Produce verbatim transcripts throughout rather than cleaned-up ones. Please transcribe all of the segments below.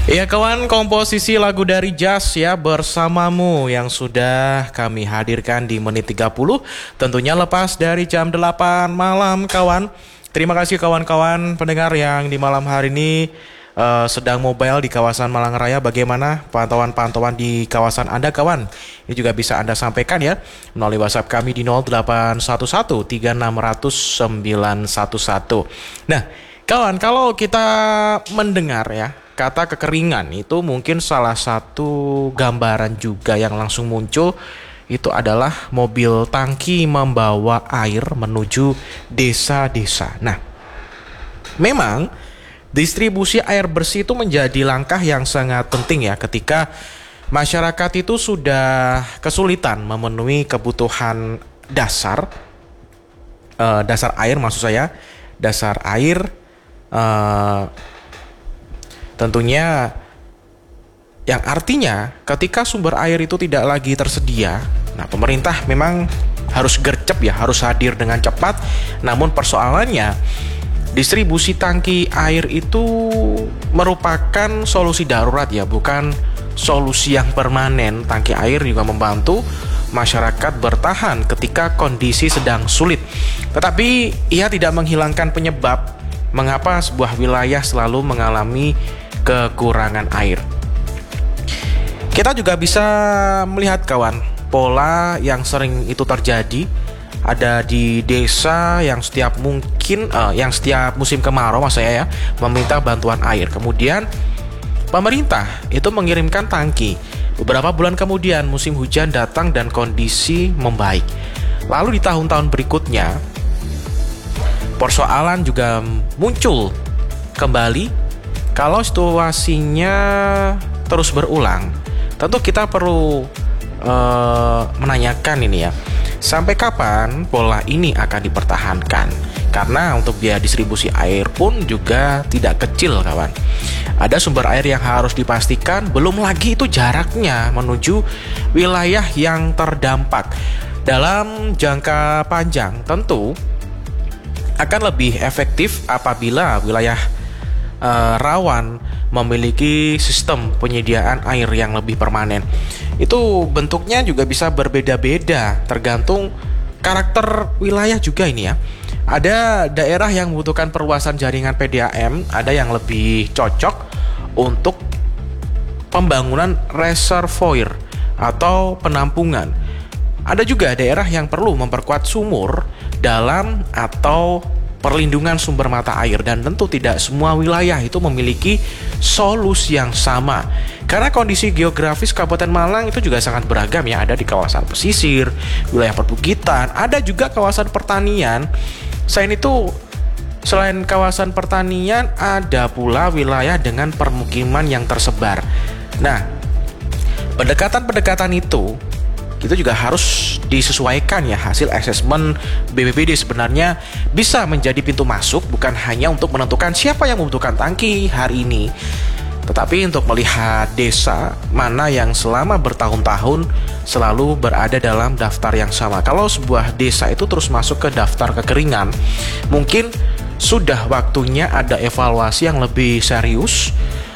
Ya kawan, komposisi lagu dari Jazz ya bersamamu yang sudah kami hadirkan di menit tiga puluh. Tentunya lepas dari jam delapan malam kawan. Terima kasih kawan-kawan pendengar yang di malam hari ini uh, sedang mobile di kawasan Malang Raya. Bagaimana pantauan-pantauan di kawasan Anda kawan? Ini juga bisa Anda sampaikan ya melalui WhatsApp kami di nol delapan satu satu tiga enam nol nol sembilan satu satu. Nah kawan, kalau kita mendengar ya kata kekeringan, itu mungkin salah satu gambaran juga yang langsung muncul itu adalah mobil tangki membawa air menuju desa-desa. Nah, memang distribusi air bersih itu menjadi langkah yang sangat penting ya ketika masyarakat itu sudah kesulitan memenuhi kebutuhan dasar, uh, dasar air maksud saya, dasar air. Uh, Tentunya yang artinya ketika sumber air itu tidak lagi tersedia, nah pemerintah memang harus gercep ya, harus hadir dengan cepat. Namun persoalannya distribusi tangki air itu merupakan solusi darurat ya, bukan solusi yang permanen. Tangki air juga membantu masyarakat bertahan ketika kondisi sedang sulit. Tetapi ia tidak menghilangkan penyebab mengapa sebuah wilayah selalu mengalami kekurangan air. Kita juga bisa melihat kawan, pola yang sering itu terjadi ada di desa yang setiap mungkin uh, yang setiap musim kemarau mas saya ya meminta bantuan air. Kemudian pemerintah itu mengirimkan tangki. Beberapa bulan kemudian musim hujan datang dan kondisi membaik. Lalu di tahun-tahun berikutnya persoalan juga muncul kembali. Kalau situasinya terus berulang, tentu kita perlu uh, menanyakan ini ya, sampai kapan pola ini akan dipertahankan? Karena untuk biaya distribusi air pun juga tidak kecil kawan. Ada sumber air yang harus dipastikan, belum lagi itu jaraknya menuju wilayah yang terdampak. Dalam jangka panjang tentu akan lebih efektif apabila wilayah Uh, rawan memiliki sistem penyediaan air yang lebih permanen. Itu bentuknya juga bisa berbeda-beda tergantung karakter wilayah juga ini ya. Ada daerah yang membutuhkan perluasan jaringan P D A M, ada yang lebih cocok untuk pembangunan reservoir atau penampungan. Ada juga daerah yang perlu memperkuat sumur dalam atau perlindungan sumber mata air, dan tentu tidak semua wilayah itu memiliki solusi yang sama karena kondisi geografis Kabupaten Malang itu juga sangat beragam ya. Ada di kawasan pesisir, wilayah perbukitan, ada juga kawasan pertanian. Selain itu, selain kawasan pertanian ada pula wilayah dengan permukiman yang tersebar. Nah, pendekatan-pendekatan itu itu juga harus disesuaikan ya. Hasil asesmen B P B D sebenarnya bisa menjadi pintu masuk, bukan hanya untuk menentukan siapa yang membutuhkan tangki hari ini, tetapi untuk melihat desa mana yang selama bertahun-tahun selalu berada dalam daftar yang sama. Kalau sebuah desa itu terus masuk ke daftar kekeringan, mungkin sudah waktunya ada evaluasi yang lebih serius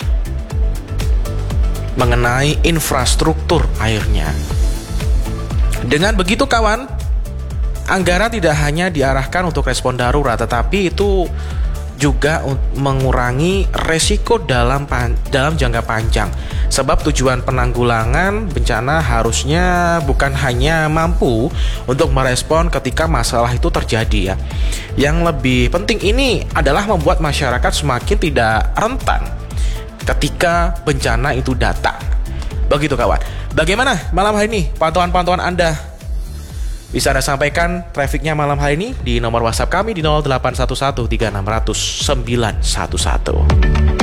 mengenai infrastruktur airnya. Dengan begitu kawan, anggaran tidak hanya diarahkan untuk respon darurat, tetapi itu juga mengurangi resiko dalam pan, dalam jangka panjang. Sebab tujuan penanggulangan bencana harusnya bukan hanya mampu untuk merespon ketika masalah itu terjadi ya. Yang lebih penting ini adalah membuat masyarakat semakin tidak rentan ketika bencana itu datang. Begitu kawan. Bagaimana malam hari ini pantauan-pantauan Anda? Bisa Anda sampaikan trafiknya malam hari ini di nomor WhatsApp kami di nol delapan satu satu tiga enam nol nol sembilan satu satu.